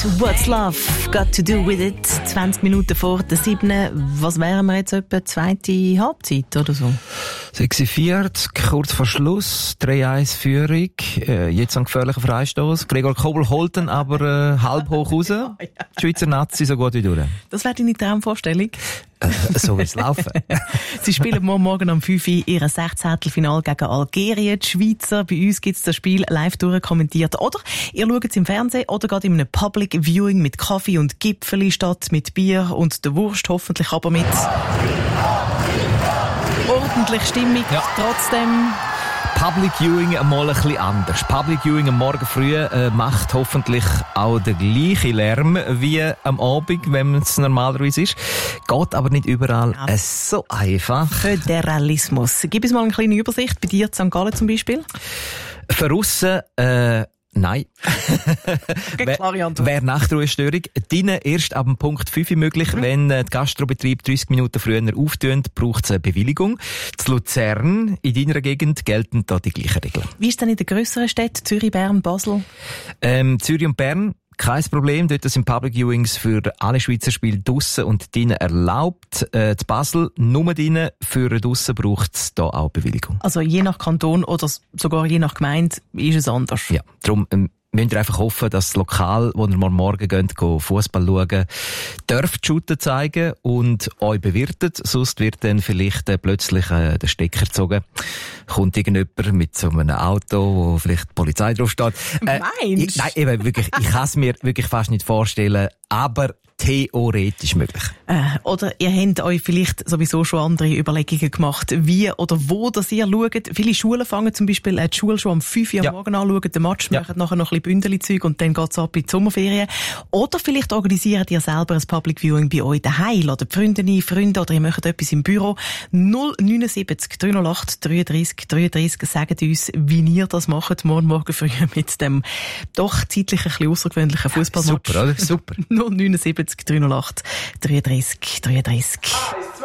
What's Love Got to Do With It? 20 Minuten vor der 7. Was wären wir jetzt etwa? Zweite Halbzeit oder so? 46, kurz vor Schluss, 3-1 Führung, jetzt ein gefährlicher Freistoß. Gregor Kobel holt ihn aber halb hoch raus. Die Schweizer Nazi so gut wie durch. Das wäre deine Traumvorstellung? So wird's laufen. Sie spielen morgen um 5 Uhr ihr 16. gegen Algerien. Die Schweizer, bei uns gibt's das Spiel live durchkommentiert. Oder ihr schaut es im Fernsehen oder gerade in einem Public Viewing mit Kaffee und Gipfeli statt mit Bier und der Wurst, hoffentlich aber mit ordentlich Stimmung. Ja. Trotzdem... Public Viewing einmal ein bisschen anders. Public Viewing am Morgen früh macht hoffentlich auch den gleichen Lärm wie am Abend, wenn es normalerweise ist. Geht aber nicht überall so einfach. Föderalismus. Gib uns mal eine kleine Übersicht. Bei dir in St. Gallen zum Beispiel? Für aussen, nein. Klare Antwort. Wäre Nachtruhestörung. Drinnen erst ab dem Punkt 5 möglich. Wenn der Gastrobetrieb 30 Minuten früher auftönt, braucht es eine Bewilligung. Zu Luzern, in deiner Gegend, gelten da die gleichen Regeln. Wie ist es denn in den grösseren Städten? Zürich, Bern, Basel? Zürich und Bern. Kein Problem, dort sind Public Viewings für alle Schweizer Spiele draussen und drinnen erlaubt. Zu Basel nur drinnen, für draussen braucht es da auch Bewilligung. Also je nach Kanton oder sogar je nach Gemeinde ist es anders? Ja, darum müsst ihr einfach hoffen, dass das Lokal, wo ihr mal morgen geht, Fußball schauen, dürft Shooter zeigen und euch bewirtet. Sonst wird dann vielleicht plötzlich der Stecker gezogen. Kommt irgendjemand mit so einem Auto, wo vielleicht die Polizei draufsteht. Nein, eben wirklich, ich kann es mir wirklich fast nicht vorstellen, aber theoretisch möglich. Oder ihr habt euch vielleicht sowieso schon andere Überlegungen gemacht, wie oder wo das ihr schaut. Viele Schulen fangen zum Beispiel die Schule schon um 5 Uhr am Morgen an, schauen den Match, machen nachher noch ein bisschen Bündeli-Zeug und dann geht's ab in die Sommerferien. Oder vielleicht organisiert ihr selber ein Public Viewing bei euch daheim, oder Freundinnen, Freunde, oder ihr macht etwas im Büro. 079 308 33 33. Sagt uns, wie ihr das macht, morgen früh mit dem doch zeitlich ein bisschen außergewöhnlichen Fußballmatch. Super, oder? Super. 079 308 33 33.